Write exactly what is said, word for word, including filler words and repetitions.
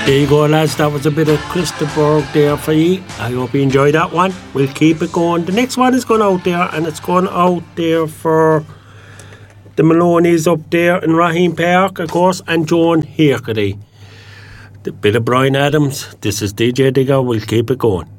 There you go, lads. That was a bit of Christopher there for you. I hope you enjoyed that one. We'll keep it going. The next one is going out there, and it's going out there for the Maloney's up there in Raheen Park, of course, and Joan Hirkady. The bit of Brian Adams. This is D J Digger. We'll keep it going.